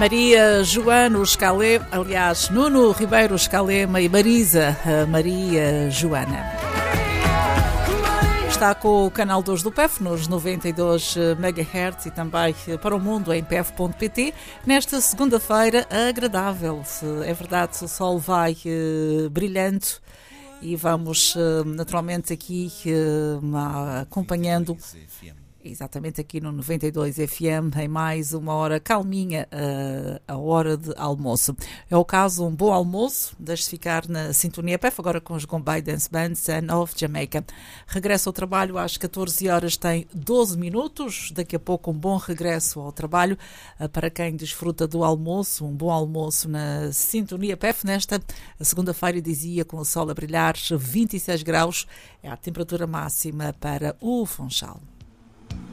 Maria Joana Escalé, aliás, Nuno Ribeiro Escalema e Marisa Maria Joana. Está com o canal 2 do PEF nos 92 MHz e também para o mundo em pef.pt. Nesta segunda-feira agradável, é verdade, o sol vai brilhando e vamos naturalmente aqui acompanhando exatamente aqui no 92 FM em mais uma hora calminha, a hora de almoço. É o caso, um bom almoço, deixe-se ficar na sintonia PEF, agora com os Gombay Dance Band Son of Jamaica. Regresso ao trabalho às 14 horas, tem 12 minutos, daqui a pouco um bom regresso ao trabalho para quem desfruta do almoço, um bom almoço na sintonia PEF, nesta segunda-feira, dizia, com o sol a brilhar, 26 graus, é a temperatura máxima para o Funchal.